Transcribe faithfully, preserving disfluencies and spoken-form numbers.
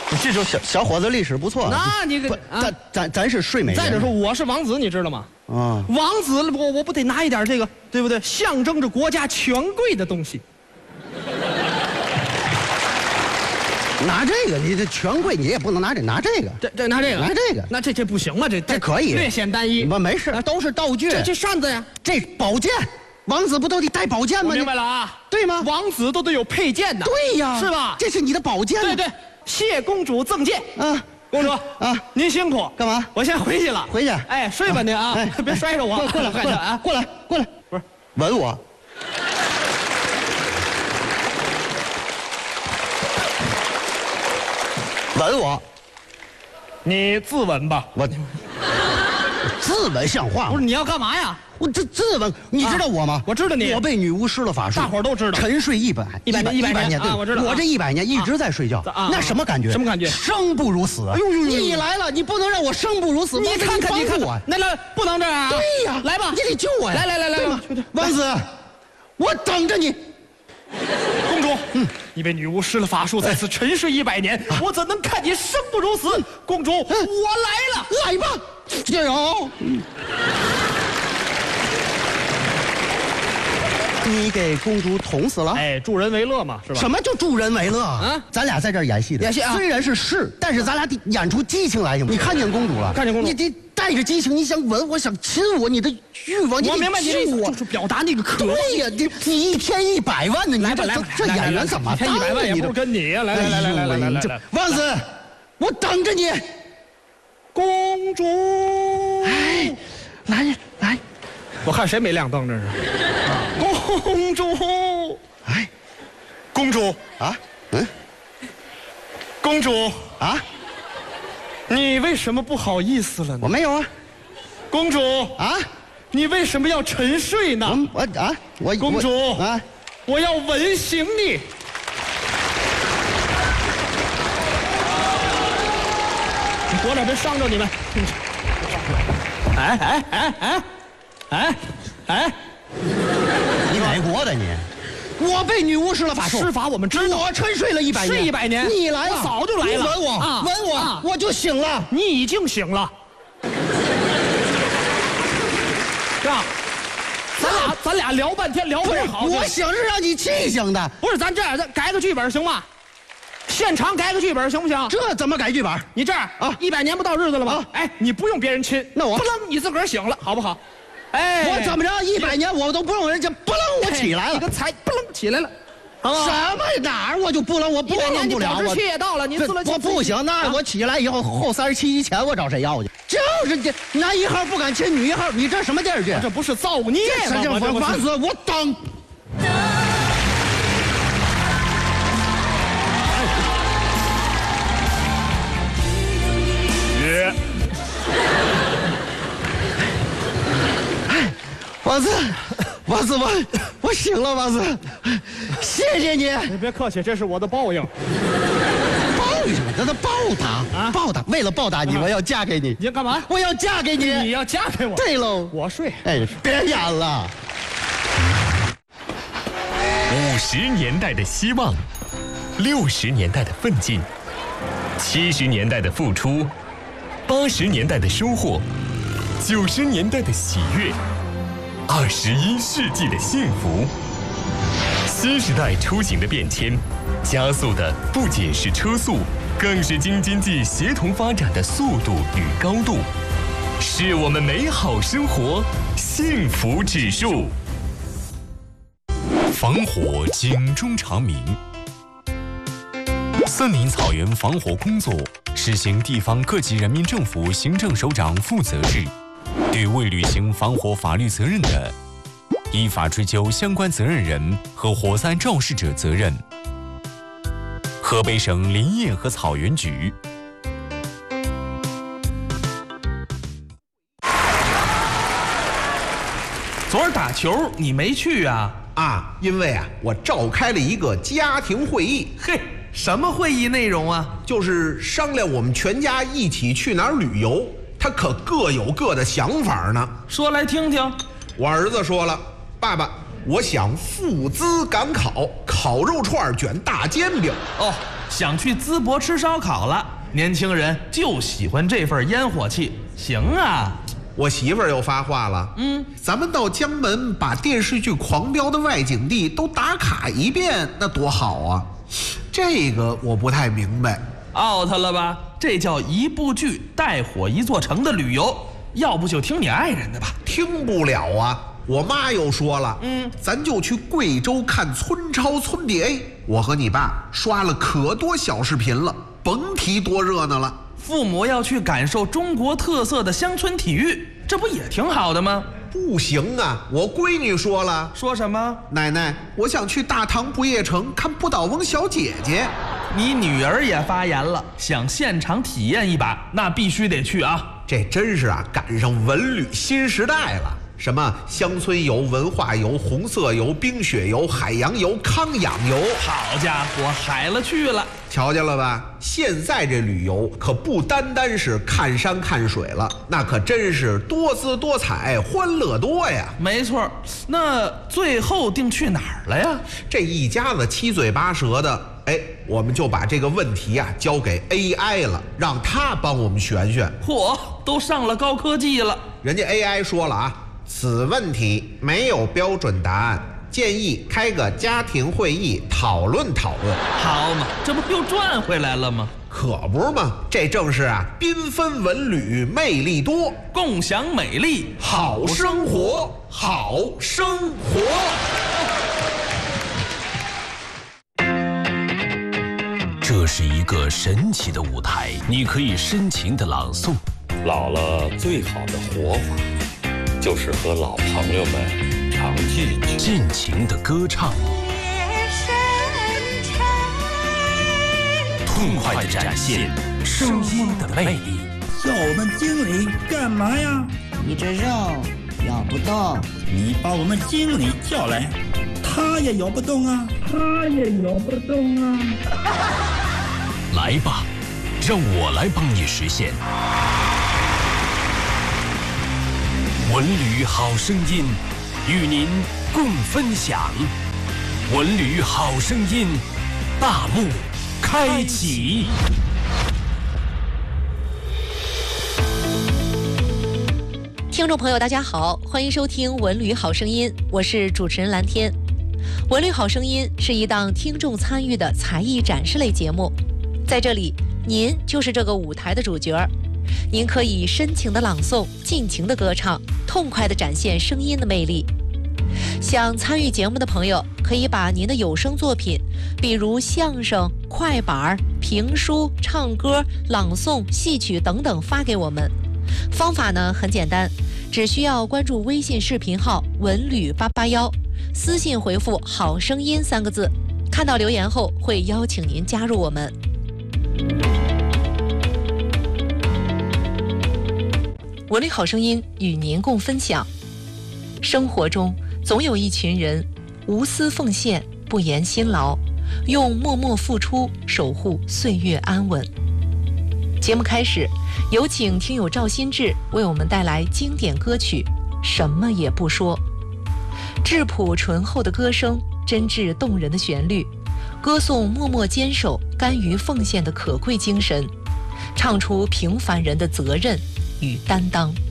你这种小小伙子历史不错。 那你个， 啊、咱咱咱是睡美人。 再者说，我是王子，你知道吗？啊，王子，我我不得拿一点这个，对不对？象征着国家权贵的东西。 拿这个，你这权贵，你也不能拿这拿这个。 这这拿这个， 拿这个， 那这这不行吗？这这可以， 略显单一。 不，没事， 都是道具。这这扇子呀， 这宝剑，王子不都得带宝剑吗？ 明白了啊？ 对吗？ 王子都得有佩剑的。 对呀， 是吧？ 这是你的宝剑。 对对，谢公主赠剑。啊，公主啊，您辛苦。 干嘛？ 我先回去了。 回去。 哎，睡吧您啊，哎，别摔着我。 过来，过来啊，过来，过来。不是，吻我。吻我， 你自刎吧。 我自刎像话吗？ 不是，你要干嘛呀？ 我这自刎，你知道我吗？ 啊、我知道你。 我被女巫施了法术， 大伙儿都知道。 沉睡一百一百一百年， 对、 啊，我知道。 我这一百年一直在睡觉， 啊、 那什么感觉？ 什么感觉？ 生不如死。哎呦呦！你来了，你不能让我生不如死。 你看看，你看我， 那那不能这样啊！ 对呀， 来吧， 你得救我呀！ 来来来来， 对吗？王子，我等着你。 公主，嗯，你被女巫施了法术，在此沉睡一百年，啊、我怎能看你生不如死？公主，嗯、我来了， 来吧，加油！嗯、你给公主捅死了？ 哎，助人为乐嘛，是吧？ 什么叫助人为乐啊？咱俩在这儿演戏的， 演戏啊， 虽然是是，但是咱俩得演出激情来，行吗？你看见公主了？ 看见公主， 你得带着激情，你想吻我，想亲我，你的欲望，你我明白你的意思，就是表达那个渴望。 对呀，你你一天一百万呢？你来吧来吧， 这演员怎么一天一百万也不是跟你呀？来来来来来来来来， 王子，我等着你， 公主。 哎，来来， 我看谁没亮灯这是？公主， 哎， 公主啊，嗯， 公主啊， 你为什么不好意思了呢？ 我没有啊， 公主啊， 你为什么要沉睡呢？ 我我啊，我公主啊， 我要吻醒你。你躲点，别伤着你们。哎哎哎哎哎哎！ 你哪国的你？我被女巫施了法术， 施法我们知道。 我沉睡了一百年， 是一百年。 你来了， 我早就来了。 吻我，啊、吻我、啊，我就醒了。 你已经醒了，是吧？咱俩咱俩聊半天聊不好。 我想是让你气醒的。 不是，咱这样，咱改个剧本行吗？现场改个剧本行不行？ 这怎么改剧本？ 你这样啊，一百年不到日子了吗？啊、哎，你不用别人亲， 那我不楞你自个儿醒了，好不好？哎， 我怎么着？一百年我都不用人家，不楞我起来了， 你个才不楞起来了， 什么哪儿我就不楞，我不楞不了， 我保质期也到了，你自了我不行，那我起来以后后三十七以前我找谁要去？就是这男一号不敢亲女一号，你这什么地儿去？ 这不是造孽吗？ 我王子，我等。 约。 王子，王子，我我醒了，王子，谢谢你。 你别客气，这是我的报应。 报应什么？这是报答啊！报答，为了报答你，我要嫁给你。 你要干嘛？ 我要嫁给你。 你要嫁给我？ 对喽。 我睡。 哎，别演了。 五十年代的希望，六十年代的奋进，七十年代的付出，八十年代的收获，九十年代的喜悦。二十一世纪的幸福，新时代出行的变迁，加速的不仅是车速，更是京津冀协同发展的速度与高度，是我们美好生活幸福指数。 防火警钟长鸣，森林草原防火工作实行地方各级人民政府行政首长负责制。对未履行防火法律责任的，依法追究相关责任人和火灾肇事者责任。河北省林业和草原局。 昨儿打球你没去啊？ 啊，因为啊，我召开了一个家庭会议。 嘿，什么会议内容啊？ 就是商量我们全家一起去哪儿旅游。他可各有各的想法呢， 说来听听。 我儿子说了，爸爸，我想赴淄赶考，烤肉串卷大煎饼。 哦， 想去淄博吃烧烤了。年轻人就喜欢这份烟火气。行啊， 我媳妇儿又发话了，嗯，咱们到江门把电视剧《狂飙》的外景地都打卡一遍，那多好啊！这个我不太明白。 out 了吧？这叫一部剧带火一座城的旅游，要不就听你爱人的吧。 听不了啊！我妈又说了，嗯，咱就去贵州看村超村 D A。我和你爸刷了可多小视频了，甭提多热闹了。 父母要去感受中国特色的乡村体育，这不也挺好的吗？ 不行啊！我闺女说了， 说什么？ 奶奶，我想去大唐不夜城看不倒翁小姐姐。 你女儿也发言了，想现场体验一把，那必须得去啊！ 这真是啊，赶上文旅新时代了。什么乡村游、文化游、红色游、冰雪游、海洋游、康养游， 好家伙，海了去了！ 瞧见了吧？现在这旅游可不单单是看山看水了，那可真是多姿多彩、欢乐多呀！ 没错，那最后定去哪儿了呀？ 这一家子七嘴八舌的，哎，我们就把这个问题啊交给 A I 了，让他帮我们选选。 嚯，都上了高科技了！ 人家 A I 说了啊，此问题没有标准答案，建议开个家庭会议讨论讨论。 好嘛，这不又赚回来了吗？ 可不是嘛，这正是啊，缤纷文旅魅力多， 共享美丽好生活，好生活。 这是一个神奇的舞台，你可以深情的朗诵。 老了最好的活法，就是和老朋友们常聚聚， 尽情的歌唱，痛快的展现声音的魅力。 叫我们经理干嘛呀？ 你这肉咬不动， 你把我们经理叫来，他也咬不动啊，他也咬不动啊。 来吧，让我来帮你实现。文旅好声音，与您共分享。文旅好声音，大幕开启。 听众朋友大家好，欢迎收听文旅好声音，我是主持人蓝天。文旅好声音是一档听众参与的才艺展示类节目，在这里您就是这个舞台的主角，您可以深情的朗诵，尽情的歌唱，痛快的展现声音的魅力。想参与节目的朋友可以把您的有声作品，比如相声、快板、评书、唱歌、朗诵、戏曲等等发给我们。方法呢很简单，只需要关注微信视频号文旅八八幺，私信回复好声音三个字，看到留言后会邀请您加入我们。文旅好声音与您共分享。生活中总有一群人无私奉献，不言辛劳，用默默付出守护岁月安稳。节目开始，有请听友赵新志为我们带来经典歌曲《什么也不说》。质朴醇厚的歌声，真挚动人的旋律，歌颂默默坚守、甘于奉献的可贵精神，唱出平凡人的责任与担当。